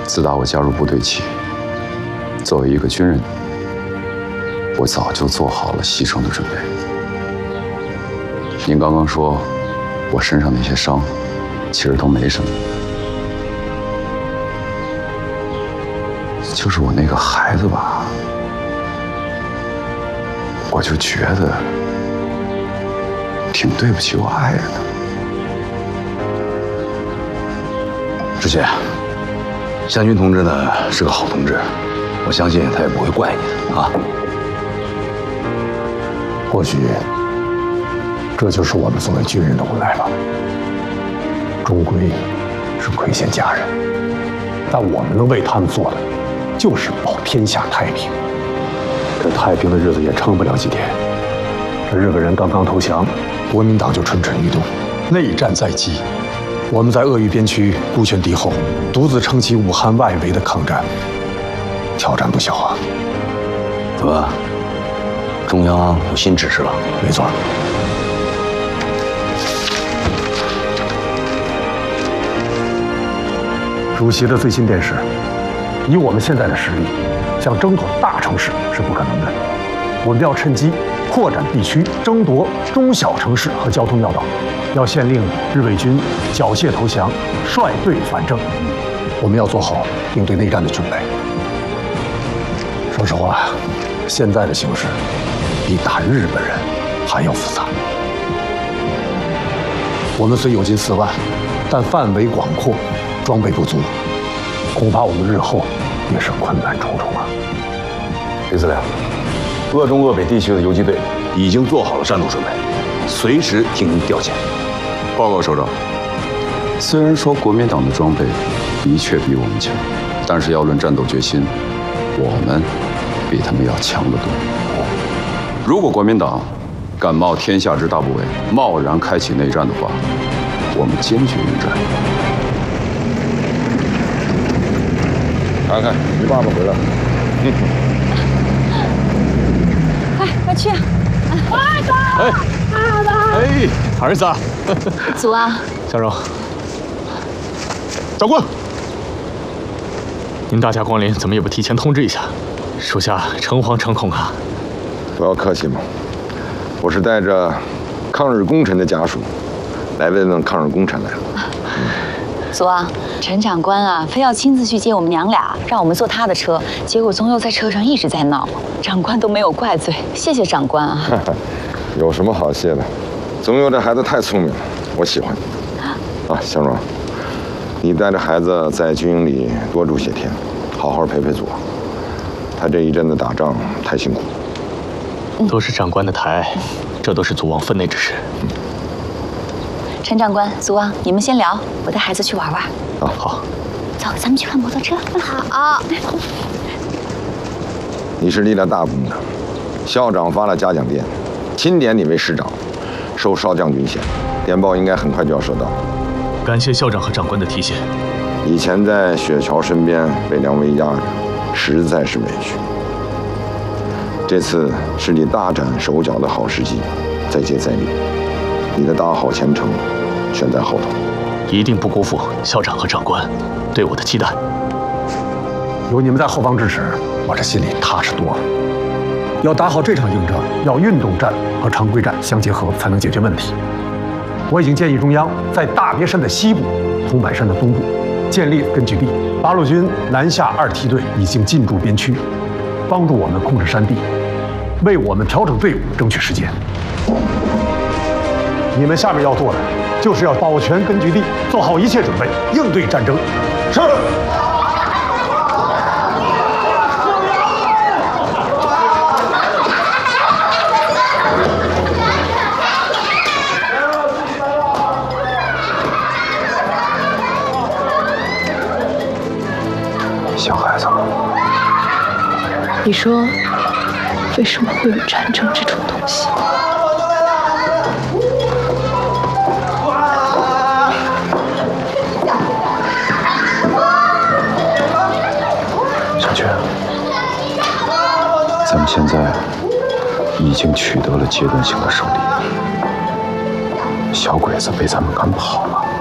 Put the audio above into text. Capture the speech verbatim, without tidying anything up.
自打我加入部队起，作为一个军人，我早就做好了牺牲的准备。您刚刚说，我身上那些伤，其实都没什么，就是我那个孩子吧，我就觉得挺对不起我爱人的。 志杰，湘军同志呢是个好同志，我相信他也不会怪你的啊。 或许这就是我们作为军人的无奈吧，终归是亏欠家人，但我们能为他们做的，就是保天下太平。这太平的日子也撑不了几天，这日本人刚刚投降，国民党就蠢蠢欲动，内战在即。我们在鄂豫边区孤悬敌后，独自撑起武汉外围的抗战，挑战不小啊！ 怎么，中央有新指示了？ 没错。主席的最新电示，以我们现在的实力，想争夺大城市是不可能的。我们要趁机扩展地区，争夺中小城市和交通要道。要限令日伪军缴械投降，率队反正。我们要做好应对内战的准备。说实话，现在的形势比打日本人还要复杂。我们虽有近四万，但范围广阔，装备不足，恐怕我们日后也是困难重重啊。 李司令，鄂中鄂北地区的游击队已经做好了战斗准备，随时听您调遣。 报告首长，虽然说国民党的装备的确比我们强，但是要论战斗决心，我们比他们要强得多。如果国民党敢冒天下之大不韪，贸然开启内战的话，我们坚决应战。 看看你爸爸回来了，嗯， 快快去！ 爸爸， 哎， 爸爸， 哎，儿子， 祖啊， 小荣，长官，您大驾光临，怎么也不提前通知一下？属下诚惶诚恐啊！ 不要客气嘛，我是带着抗日功臣的家属来慰问抗日功臣来了。 祖啊，陈长官啊，非要亲自去接我们娘俩，让我们坐他的车，结果宗佑在车上一直在闹，长官都没有怪罪，谢谢长官啊。 有什么好谢的？宗佑这孩子太聪明了，我喜欢。啊，香荣，你带着孩子在军营里多住些天，好好陪陪祖。他这一阵子打仗太辛苦了。 都是长官的台，这都是祖王分内之事。 陈长官、祖王，你们先聊，我带孩子去玩玩。 啊，好。 走，咱们去看摩托车。 好。 你是立了大功的，校长发了嘉奖电，钦点你为师长，授少将军衔，电报应该很快就要收到。 感谢校长和长官的提携。 以前在雪橇身边被梁威压着，实在是委屈。这次是你大展手脚的好时机，再接再厉，你的大好前程全在后头。 一定不辜负校长和长官对我的期待。 有你们在后方支持，我这心里踏实多了。要打好这场硬仗，要运动战和常规战相结合，才能解决问题。我已经建议中央在大别山的西部、桐柏山的东部建立根据地。八路军南下二梯队已经进驻边区，帮助我们控制山地，为我们调整队伍争取时间。你们下面要做的，就是要保全根据地，做好一切准备，应对战争。是。 小孩子， 你说，为什么会有战争这种东西？ 小娟，咱们现在已经取得了阶段性的胜利，小鬼子被咱们赶跑了。